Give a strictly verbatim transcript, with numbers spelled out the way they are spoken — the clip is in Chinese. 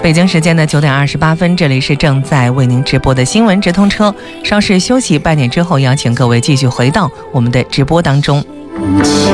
北京时间的九点二十八分，这里是正在为您直播的新闻直通车。稍事休息半点之后，邀请各位继续回到我们的直播当中。